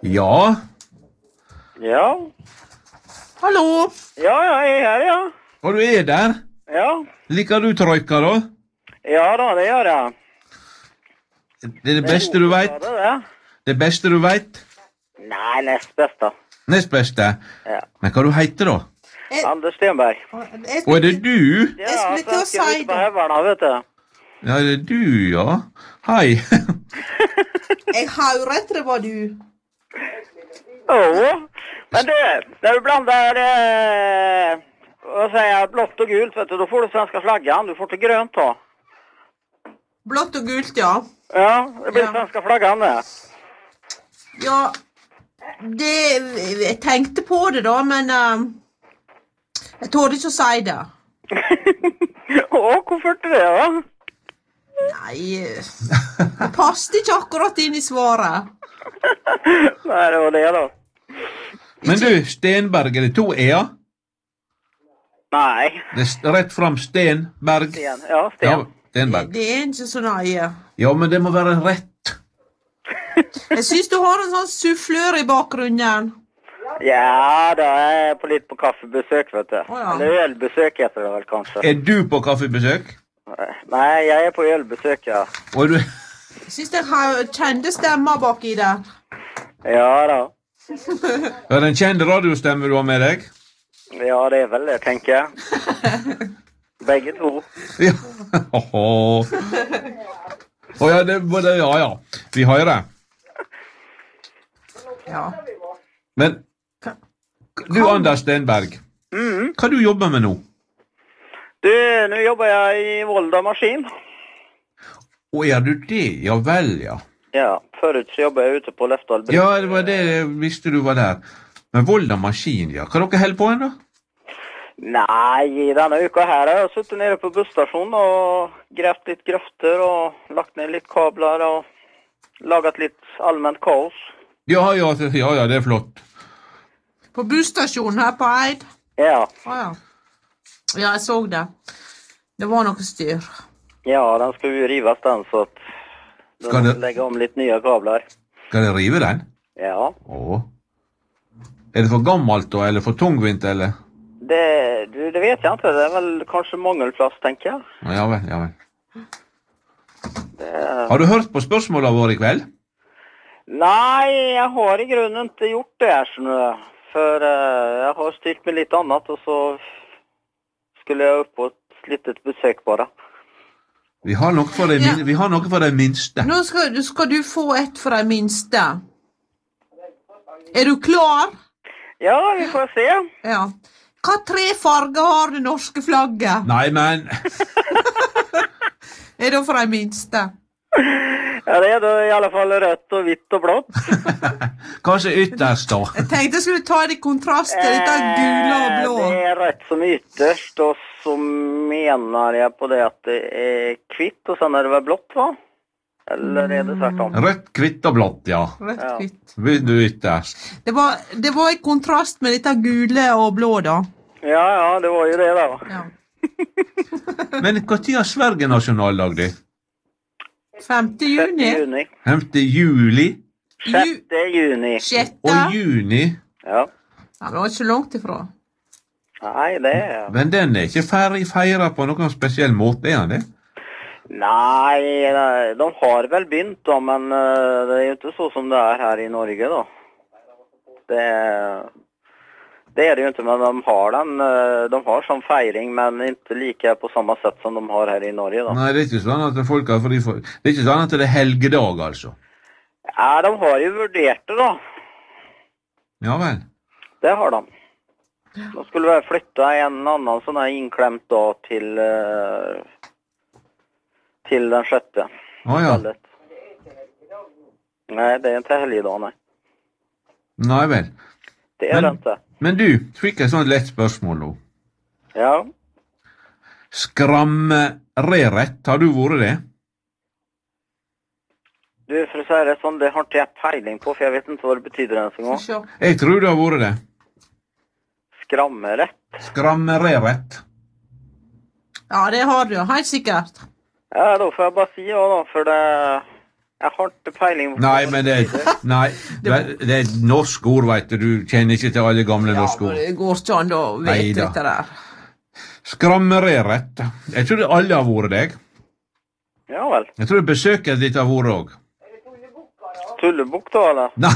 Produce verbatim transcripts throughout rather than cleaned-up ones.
Ja. Ja. Hallo? Ja, jeg er her, ja. Og du er der? Ja. Liker du trøyka da? Ja da, det gjør jeg. Det er det beste du vet? Det, det. Det beste du vet? Nei, nest beste. Nest beste? Ja. Men hva du heter da? Anders Stenberg. Og er det du? Ja, Jeg skulle til å si ute på det. Heverne, vet du. Ja, det er du, ja. Hei. Jeg hører etter det var du. Åh, men du, når du blander eh, vad säger jag, blått och gult, vet du, då får du svenska flaggan, du får till grönt då. Blått og gult, ja. Ja, det blir Ja. svenska flaggan det. Ja, det, jeg tenkte på det da, men uh, jeg tålte ikke å si det. Åh, hvorfor ikke det da? Nei, det passet ikke akkurat inn i svaret. Nej, det var det då. Men du, Stenberg, er det to e-er? Nej, Det er st- rett fram Stenberg. Sten, ja, Sten. Ja, Stenberg. Det er ikke så nøye. Ja, men det må være rett. Jeg synes du har en sånn sufflør i bakgrunnen. Ja, det är på lite på kaffebesök, vet du. Åh, ja. Eller ölbesök heter det väl kanske. Er du på kaffebesøk? Nej, jag är på ölbesök, ja. Og du... Jeg synes jeg har kjente stemmer bak i der. Ja då. Er det en kjent radiostemme du har med deg? Ja, det är väl det, tänker jag. Bägge två. Ja. Åh, Å ja, det var det, ja, ja. Vi hører. Ja. Men, du Anders Stenberg, Mm. hva du jobber med nå? Du, nu jobbar jag i Volda Maskin. Å, er du det? Ja vel, ja. Ja, förut så jobbade jag ute på Lefdal bruk. Ja, det var det, jeg visste du var der. Men Volda Maskin, ja. Hva dere holder på en da? Nej, denna uka här har jag suttit nere på bussstationen och grävt lite gröfter och lagt ner lite kablar och lagat lite allmänt kaos. Ja, ja, ja, ja, det er flott. På busstasjonen her på Eid. Ja, Å ja. Ja, jeg så det. Det var noe styr. ja, den ska ju rivas den så att de Ska det- lägga om lite nya kablar. Skal dere rive den? Ja, Åh. Er det for gammelt da, eller for tungvint, eller? det, du, det vet jag inte. Det är väl kanske mångelplats, tänker jag. Ja vel, ja vel. Det... Har du hørt på spørsmålet våre i kveld? Nej, jag har i grunden inte gjort det här så nu. För eh, jag har styrt med lite annat och så skulle jag upp på ett litet besök bara. Vi har noe for de, Ja. min, vi har noe for de minste. Nå skal, du- skal du få et for de minste. Er du klar? Ja, vi får se. Ja. Hva tre farger har det norske flagget? Nei, men... Er det for de minste? Ja, det är då i alla fall rött och vitt och blått. Kanskje ytterst da. Jeg tenkte jeg skulle ta det i kontrast til dette gule og blå. Eh, Det är rätt som ytterst och så menar jag på det att det är kvitt och sen är det väl blått, va? Eller är det tvärtom? Rødt, kvitt og blått, ja. Rett Ja. kvitt. Vil du ytterst? Det var, det var i kontrast med dette gule og blå, da. Ja, ja, det var ju det då. Ja. Men hva tid har Sverige nasjonaldag, du? femte sjätte juni. juni. femte juli sjätte juni. Sjette. og juni. Ja. Ja, det var ikke langt ifra. Nej, det är... Men den er ikke ferdig feiret på noen spesiell måte, er han det? Nej, nej, de har väl bynt då, men eh, det är ju inte så som det är här i Norge då. Det, det är det ju inte, men de har den, eh, de har som feiring, men inte lika på samma sätt som de har här i Norge då. Nei, det er ikke sånn at folk har fri for... Det er ikke sånn at det er helgedag, altså. Ja, de har ju vurdert det då. Ja vel. Det har de. De skulle väl flytta en annan sån här inklämt dag till, eh, till den sjätte. Å ja. Istället. Nej, det är inte helgdag, nej. Nei vel. Det är Men- det inte. Men du, fikk jeg sånn lett spørsmål nå. Ja. Skrammererett, har du vært det? Du, för att säga det sånt, det har inte jag pejling på, för jag vet inte vad det betyder ens en gång. Se. Jeg tror du har vært det. Skrammerett. Skrammererett. Ja, det har du. Helt sikkert. Ja, då får jag bara säga ja då, för det... Jeg har ikke peiling på Nei, men det, nei, det, det er et norsk ord, vet du. Du kjenner ikke til alle gamle Ja, norske men ord. det går ikke an å vite Neida. dette der. Skrammereret. Jeg tror det alle har vært deg. Ja vel. Jeg tror besøket ditt har vært òg. Tullebukk da, eller? Nei.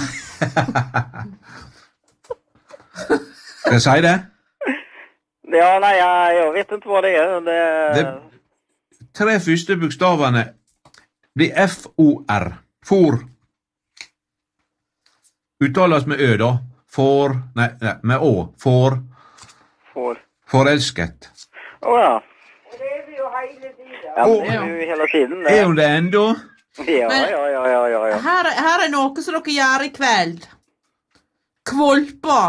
Skal jeg si det? Ja, nei, jeg, jeg vet ikke hva det er. Det, Det tre første bokstavene blir F O R. For. Uttales med Ø, da. For. Nei, nei med Å. For. får. Forelsket. Å ja. Ja, Å. men det er jo hele tiden. Det. Er hun det ennå? Ja, ja, ja, ja, ja, ja. Her, her er noe som dere gjør i kveld. Kvolpa.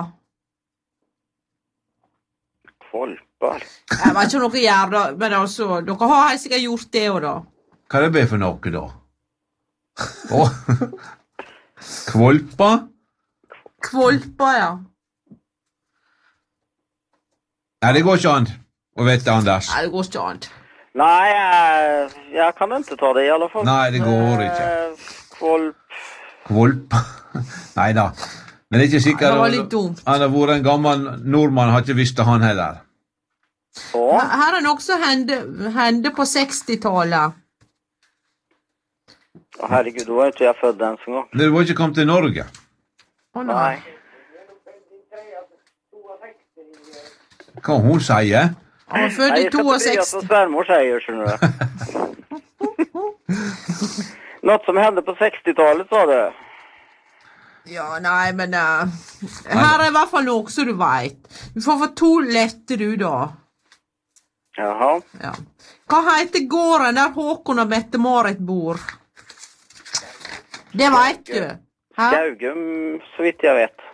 Kvolper. Jeg vet ikke om dere gjør det, men altså, dere har helt sikkert gjort det også da. Hva er det for noe, da? Å. Kvolpa? Kvolpa, ja. Nei, det går ikke an å vite, Anders. Nei, det går ikke an. Nei, jeg, jeg kan ikke ta det i alle fall. Nei, det går ikke. Eh, Kvolp. Kvolpa? Nei da. Men det er ikke sikkert. Det var litt dumt. Han har vært en gammel nordmann, har ikke visst det han heller. Så. Her er noe som hendte hende på sekstitallet. Å, herregud, da var ikke jeg født en sånn gang. Du var ikke kommet til Norge. Å nei. Nei. Hva hun sier? Han var født Nei, i jeg skal ikke bli sekstito. som svärmor sier, skjønner du. Något som hände på sekstitallet, sa du? Ja, nei, men uh, her er i hvert fall noe som du vet. Du får få to lette, du, da. Jaha. Ja. Hva heter gården der Håkon og Mette-Marit bor? Det vet du. Hæ? Skaugum, så vidt jeg vet.